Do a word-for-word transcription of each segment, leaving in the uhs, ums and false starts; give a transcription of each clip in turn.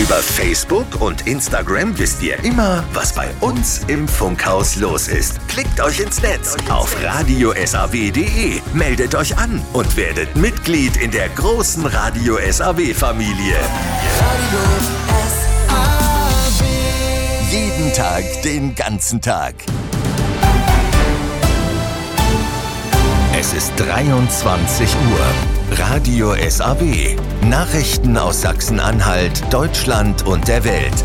Über Facebook und Instagram wisst ihr immer, was bei uns im Funkhaus los ist. Klickt euch ins Netz auf radio s a w punkt d e, meldet euch an und werdet Mitglied in der großen Radio S A W-Familie. Jeden Tag, den ganzen Tag. Es ist dreiundzwanzig Uhr. Radio S A W. Nachrichten aus Sachsen-Anhalt, Deutschland und der Welt.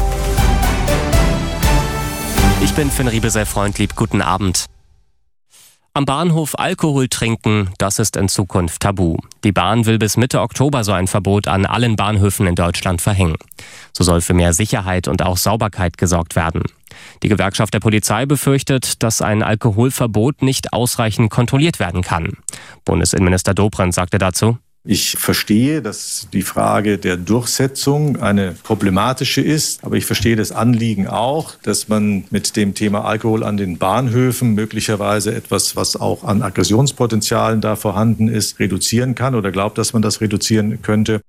Ich bin Finn Riebesell-Freundlieb. Guten Abend. Am Bahnhof Alkohol trinken, das ist in Zukunft tabu. Die Bahn will bis Mitte Oktober so ein Verbot an allen Bahnhöfen in Deutschland verhängen. So soll für mehr Sicherheit und auch Sauberkeit gesorgt werden. Die Gewerkschaft der Polizei befürchtet, dass ein Alkoholverbot nicht ausreichend kontrolliert werden kann. Bundesinnenminister Dobrindt sagte dazu: Ich verstehe, dass die Frage der Durchsetzung eine problematische ist, aber ich verstehe das Anliegen auch, dass man mit dem Thema Alkohol an den Bahnhöfen möglicherweise etwas, was auch an Aggressionspotenzialen da vorhanden ist, reduzieren kann oder glaubt, dass man das reduzieren könnte.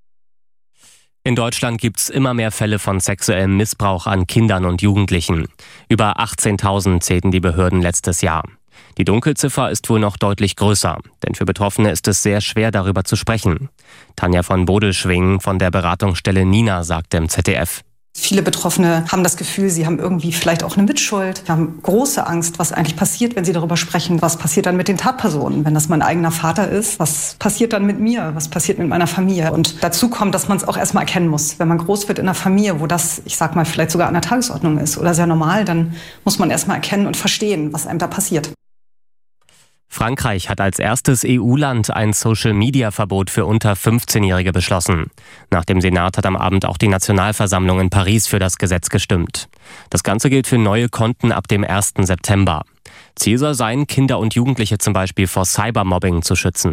In Deutschland gibt es immer mehr Fälle von sexuellem Missbrauch an Kindern und Jugendlichen. Über achtzehntausend zählten die Behörden letztes Jahr. Die Dunkelziffer ist wohl noch deutlich größer, denn für Betroffene ist es sehr schwer, darüber zu sprechen. Tanja von Bodelschwing von der Beratungsstelle Nina sagte im Z D F: Viele Betroffene haben das Gefühl, sie haben irgendwie vielleicht auch eine Mitschuld. Wir haben große Angst, was eigentlich passiert, wenn sie darüber sprechen. Was passiert dann mit den Tatpersonen, wenn das mein eigener Vater ist? Was passiert dann mit mir? Was passiert mit meiner Familie? Und dazu kommt, dass man es auch erstmal erkennen muss. Wenn man groß wird in einer Familie, wo das, ich sag mal, vielleicht sogar an der Tagesordnung ist oder sehr normal, dann muss man erstmal erkennen und verstehen, was einem da passiert. Frankreich hat als erstes E U-Land ein Social-Media-Verbot für unter fünfzehnjährige beschlossen. Nach dem Senat hat am Abend auch die Nationalversammlung in Paris für das Gesetz gestimmt. Das Ganze gilt für neue Konten ab dem ersten September. Ziel soll sein, Kinder und Jugendliche zum Beispiel vor Cybermobbing zu schützen.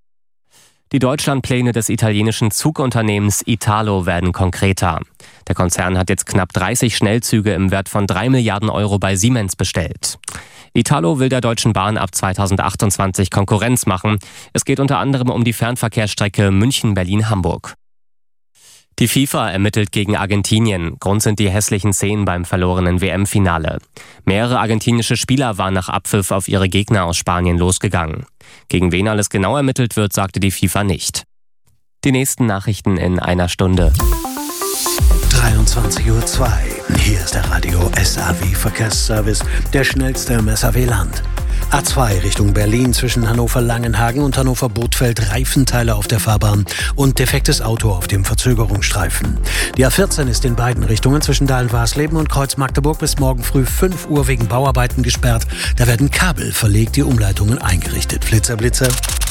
Die Deutschlandpläne des italienischen Zugunternehmens Italo werden konkreter. Der Konzern hat jetzt knapp dreißig Schnellzüge im Wert von drei Milliarden Euro bei Siemens bestellt. Italo will der Deutschen Bahn ab zweitausendachtundzwanzig Konkurrenz machen. Es geht unter anderem um die Fernverkehrsstrecke München-Berlin-Hamburg. Die FIFA ermittelt gegen Argentinien. Grund sind die hässlichen Szenen beim verlorenen W M-Finale. Mehrere argentinische Spieler waren nach Abpfiff auf ihre Gegner aus Spanien losgegangen. Gegen wen alles genau ermittelt wird, sagte die FIFA nicht. Die nächsten Nachrichten in einer Stunde. dreiundzwanzig Uhr zwei. Hier ist der Radio S A W Verkehrsservice, der schnellste im S A W-Land. A zwei Richtung Berlin zwischen Hannover-Langenhagen und Hannover-Bothfeld, Reifenteile auf der Fahrbahn und defektes Auto auf dem Verzögerungsstreifen. Die A vierzehn ist in beiden Richtungen zwischen Dahlen-Warsleben und Kreuz-Magdeburg bis morgen früh fünf Uhr wegen Bauarbeiten gesperrt. Da werden Kabel verlegt, die Umleitungen eingerichtet. Flitzer, Blitzer.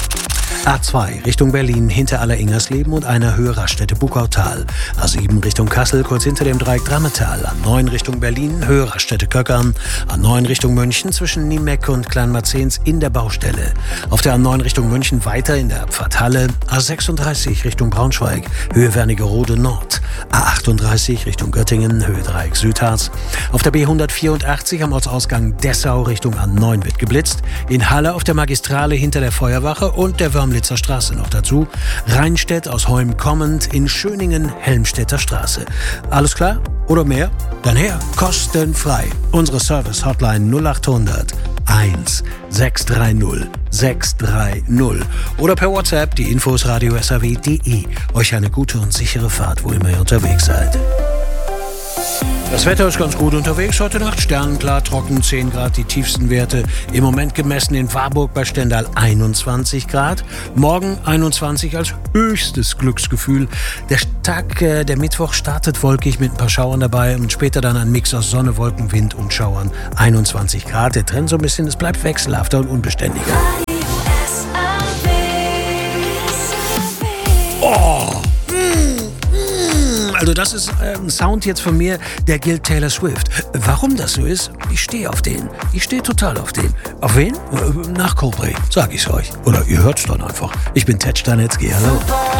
A zwei Richtung Berlin hinter Aller-Ingersleben und einer Höhe Raststätte Buckautal. A sieben Richtung Kassel kurz hinter dem Dreieck Drammetal. A neun Richtung Berlin Höhe Raststätte Köckern. A neun Richtung München zwischen Niemeck und Kleinmarzens in der Baustelle. Auf der A neun Richtung München weiter in der Pfadhalle. A sechsunddreißig Richtung Braunschweig Höhe Wernigerode Nord. A achtunddreißig Richtung Göttingen Höhe Dreieck Südharz. Auf der B hundertvierundachtzig am Ortsausgang Dessau Richtung A neun wird geblitzt. In Halle auf der Magistrale hinter der Feuerwache und der Wörmlitzer Straße noch dazu. Rheinstedt aus Holm kommend in Schöningen Helmstedter Straße. Alles klar? Oder mehr? Dann her, kostenfrei. Unsere Service-Hotline null achthundert eins sechs drei null sechs drei null oder per WhatsApp die Infos radio s a w punkt d e. Euch eine gute und sichere Fahrt, wo immer ihr unterwegs seid. Das Wetter ist ganz gut unterwegs. Heute Nacht sternenklar, trocken, zehn Grad, die tiefsten Werte. Im Moment gemessen in Warburg bei Stendal einundzwanzig Grad. Morgen einundzwanzig als höchstes Glücksgefühl. Der Tag, äh, der Mittwoch startet wolkig mit ein paar Schauern dabei und später dann ein Mix aus Sonne, Wolken, Wind und Schauern. einundzwanzig Grad. Der Trend so ein bisschen, es bleibt wechselhafter und unbeständiger. Oh! Also das ist äh, ein Sound jetzt von mir, der gilt Taylor Swift. Warum das so ist? Ich stehe auf den. Ich stehe total auf den. Auf wen? Nach Coldplay, sag ich's euch. Oder ihr hört's dann einfach. Ich bin Ted Stanetzky, hallo.